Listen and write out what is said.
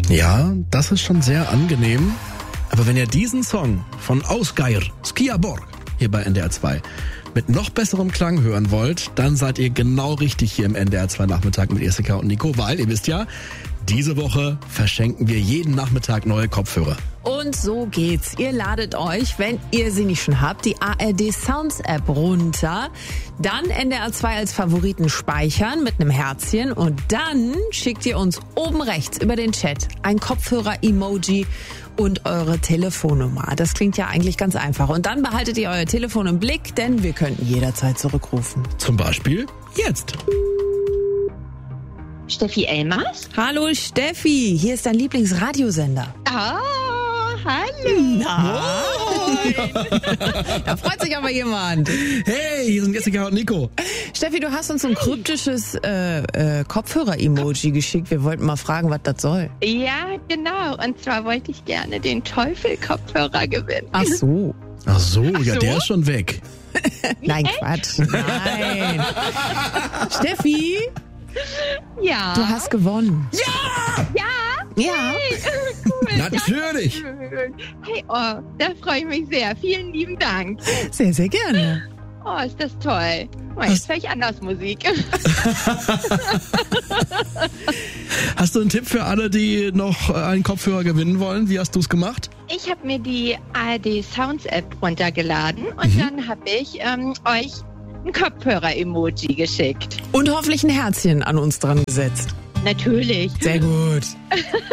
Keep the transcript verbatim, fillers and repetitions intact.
Ja, das ist schon sehr angenehm. Aber wenn ihr diesen Song von Ausgeir, Skiaborg, hier bei N D R zwei mit noch besserem Klang hören wollt, dann seid ihr genau richtig hier im N D R zwei Nachmittag mit Jessica und Nico, weil ihr wisst ja, diese Woche verschenken wir jeden Nachmittag neue Kopfhörer. Und so geht's. Ihr ladet euch, wenn ihr sie nicht schon habt, die A R D Sounds App runter, dann N D R zwei als Favoriten speichern mit einem Herzchen und dann schickt ihr uns oben rechts über den Chat ein Kopfhörer-Emoji und eure Telefonnummer. Das klingt ja eigentlich ganz einfach. Und dann behaltet ihr euer Telefon im Blick, denn wir könnten jederzeit zurückrufen. Zum Beispiel jetzt. Steffi Elmers? Hallo Steffi, hier ist dein Lieblingsradiosender. Ah, hallo. Na? Da freut sich aber jemand. Hey, hier sind Jessica und Nico. Steffi, du hast uns ein kryptisches äh, äh, Kopfhörer-Emoji geschickt. Wir wollten mal fragen, was das soll. Ja, genau. Und zwar wollte ich gerne den Teufel-Kopfhörer gewinnen. Ach so. Ach so, Ach ja, so? der ist schon weg. Nein, Quatsch. Nein. Steffi, Ja. du hast gewonnen. Ja! Ja. Hey, cool. Natürlich. Dankeschön. Hey, oh, da freue ich mich sehr. Vielen lieben Dank. Sehr, sehr gerne. Oh, ist das toll. Oh, jetzt höre ich anders Musik. Hast du einen Tipp für alle, die noch einen Kopfhörer gewinnen wollen? Wie hast du es gemacht? Ich habe mir die A R D Sounds App runtergeladen und Mhm. dann habe ich ähm, euch ein Kopfhörer-Emoji geschickt. Und hoffentlich ein Herzchen an uns dran gesetzt. Natürlich. Sehr gut.